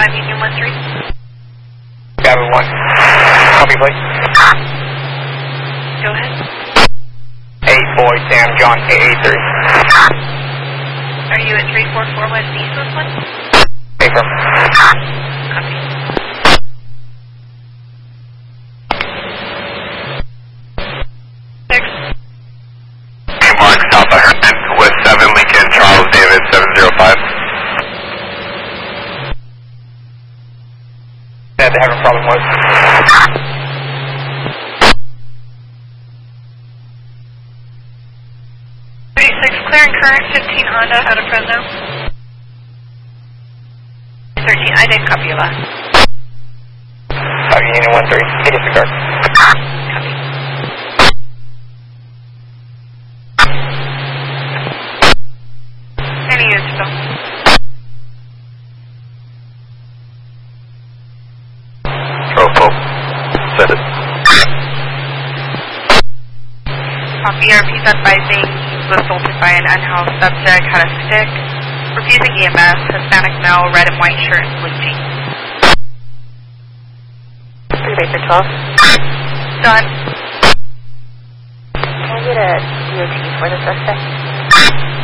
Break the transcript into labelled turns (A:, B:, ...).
A: 5 Union 13.
B: Gavin 1. Copy, please.
A: Go ahead.
B: 8 Boy Sam John AA3.
A: Are you at 344 West East West 1?
B: Paper.
A: Copy.
C: Mark South Herman with 7 Lincoln Charles David 705.
B: That they have a problem with.
A: 36 clearing current 15 Honda out of Fresno. 13, I didn't copy your last.
B: 5 Union 13. Get a cigar.
A: Copy. Any units, Phil?
C: Tropo. Send it.
A: Copy. RP's advising he was assaulted by an unhoused subject, had a stick, refusing EMS, Hispanic male, red and white shirt, and blue jeans.
D: 3 Baker 12.
A: Done.
D: Can I get a DOT for the suspect?